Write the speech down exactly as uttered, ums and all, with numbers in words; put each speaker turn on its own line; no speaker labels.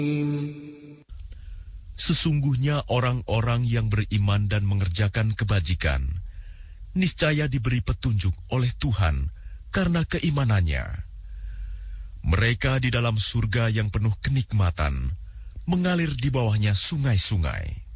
Sesungguhnya orang-orang yang beriman dan mengerjakan kebajikan, niscaya diberi petunjuk oleh Tuhan karena keimanannya. Mereka di dalam surga yang penuh kenikmatan, mengalir di bawahnya sungai-sungai.